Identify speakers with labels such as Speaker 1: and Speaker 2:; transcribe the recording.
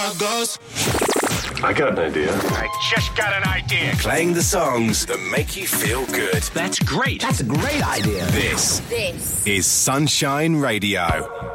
Speaker 1: how it goes.
Speaker 2: I got an idea.
Speaker 3: I just got an idea.
Speaker 4: Playing the songs that make you feel good.
Speaker 3: That's great.
Speaker 5: That's a great idea.
Speaker 4: This is Sunshine Radio.